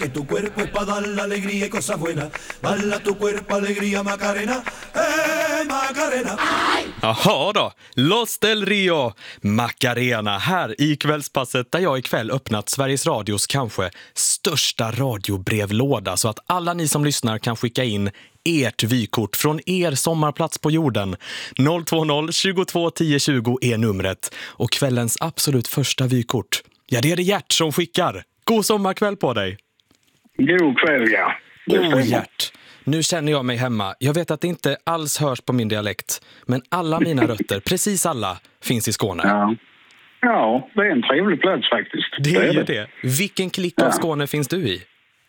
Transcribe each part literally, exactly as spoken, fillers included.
Que tu cuerpo es para dar la alegría y cosas buenas. Bala tu cuerpo, alegría, Macarena. Eh, Macarena. Jaha då, Los del Rio, Macarena här i kvällspasset där jag ikväll öppnat Sveriges Radios kanske största radiobrevlåda så att alla ni som lyssnar kan skicka in ert vykort från er sommarplats på jorden. noll två noll tjugotvå tio tjugo är numret och kvällens absolut första vykort. Ja, det är det Gert som skickar. God sommarkväll på dig. God kväll, ja. Åh, Gert. Nu känner jag mig hemma. Jag vet att det inte alls hörs på min dialekt. Men alla mina rötter, precis alla, finns i Skåne. Ja, ja det är en trevlig plats faktiskt. Det är ju det. Vilken klick av Ja. Skåne finns du i?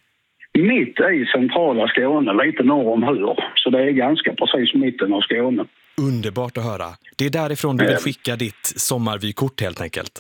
Mitt i centrala Skåne, lite norr om Hur. Så det är ganska precis mitten av Skåne. Underbart att höra. Det är därifrån du vill skicka ditt sommarvykort helt enkelt.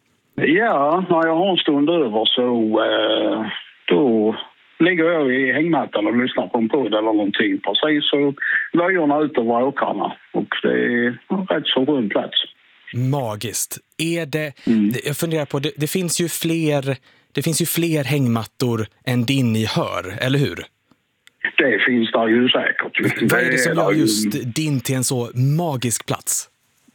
Ja, när jag har en stund över så eh, då ligger jag i hängmattan och lyssnar på en podd eller någonting. Precis så löjorna ut över åkrarna. Och det är en rätt så skön plats. Magiskt. Är det, Mm. jag funderar på, det, det finns ju fler, det finns ju fler hängmattor än din i Hör, eller hur? Det finns där ju säkert. Vad är det som gör ju- just din till en så magisk plats?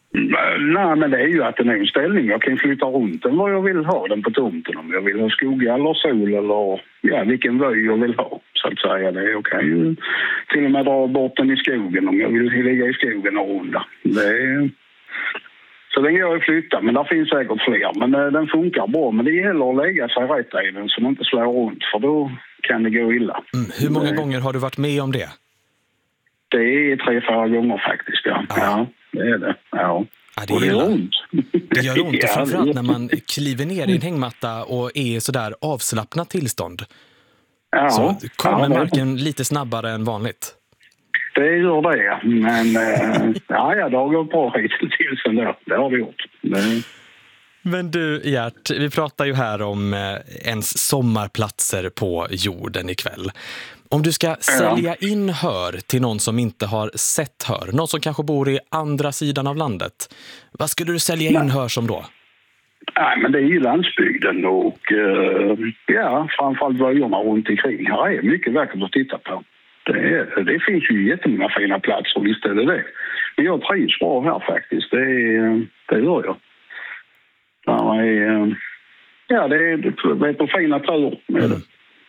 Nej, men det är ju att den är en ställning. Jag kan flytta runt den vad jag vill ha den på tomten. Om jag vill ha skog eller sol eller ja, vilken vöj jag vill ha. Så att säga det. Jag kan ju till och med dra bort den i skogen om jag vill ligga i skogen och runda. Det är... Så den går att flytta, men där finns säkert fler. Men eh, den funkar bra. Men det gäller att lägga sig rätt i den så man inte slår runt. För då kan det gå illa. Mm, hur många det... gånger har du varit med om det? Det är tre, fyra gånger faktiskt, ja. Ja. Ja, det är det. Ja. Ja, det Och det gillar. gör ont. Det gör ont, och Ja, framförallt det- när man kliver ner i en hängmatta och är i sådär avslappnat tillstånd. Ja, Så kommer ja, marken lite snabbare än vanligt. Det gör det, men äh, ja, ja, det har gått bra hittills ändå. Det har det gjort. Det... Men du, Gert, vi pratar ju här om eh, ens sommarplatser på jorden ikväll. Om du ska sälja in Hör till någon som inte har sett Hör, någon som kanske bor i andra sidan av landet, vad skulle du sälja in Hör som då? Nej, men det är ju landsbygden och äh, ja, framförallt vöjerna runt omkring. Här är mycket vackert att titta på. Det, är, det finns ju jättemånga fina platser, visst är det det. Men jag trivs bra här faktiskt, det, är, det gör jag. Där är, ja, det är, det är på fin natur med det.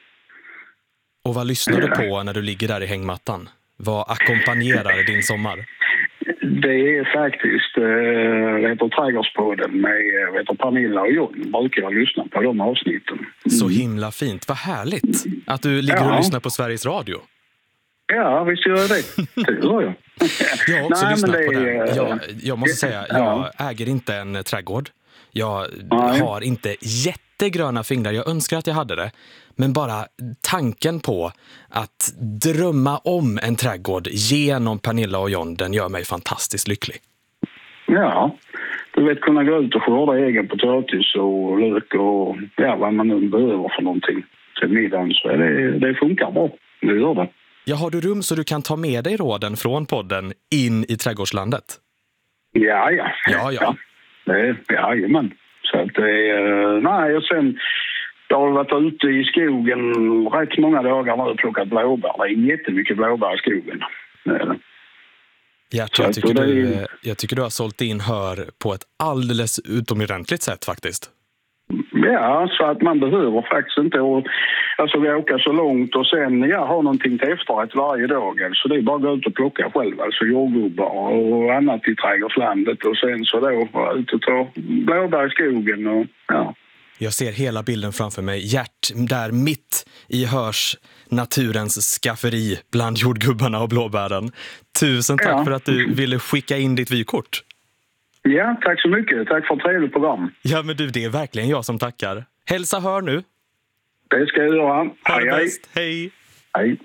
Och vad lyssnar du på när du ligger där i hängmattan? Vad ackompanjerar din sommar? Det är faktiskt äh, det heter Trädgårdspodden med äh, vet du, Pernilla och John. Brukar jag lyssna på de avsnitten. Så himla fint. Vad härligt att du ligger och Ja. lyssnar på Sveriges Radio. Ja, visst gör jag det. Det gör jag. Jag har också Nej, lyssnat men det på den. är- Jag, jag måste säga, Ja. jag äger inte en trädgård. Jag Nej. har inte jättegröna fingrar. Jag önskar att jag hade det. Men bara tanken på att drömma om en trädgård genom Pernilla och John, den gör mig fantastiskt lycklig. Ja, du vet kunna gå ut och skörda egen potatis och lök och ja, vad man nu behöver för någonting till middagen. Så är det, det funkar bra. Det gör det. Ja, har du rum så du kan ta med dig råden från podden in i trädgårdslandet? Ja, ja. Ja, ja. Det, jajamän. Så att det är... Nej, och sen... Jag har varit ute i skogen rätt många dagar nu och plockat blåbär. Det är jättemycket blåbär i skogen. Det är det. Gert, Så jag att tycker, det är du, ju- jag tycker du har sålt in Hör på ett alldeles utomordentligt sätt faktiskt. Ja, så att man behöver faktiskt inte och, alltså vi åker så långt och sen ja, ha någonting till efterrätt varje dag. Alltså det är bara att gå ut och plocka själv, alltså jordgubbar och annat i trädgårdslandet och sen så då vara ute och ta blåbär i skogen och ja. Jag ser hela bilden framför mig. Gert där mitt i Hörs naturens skafferi bland jordgubbarna och blåbären. Tusen tack Ja. för att du ville skicka in ditt vykort. Ja, tack så mycket. Tack för ett trevligt program. Ja, men du, det är verkligen jag som tackar. Hälsa Hör nu. Det ska jag göra. Ha Hej, det hej. bäst. Hej. Hej.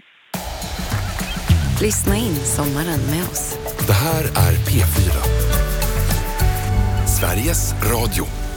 Lyssna in sommaren med oss. Det här är P fyra. Sveriges Radio.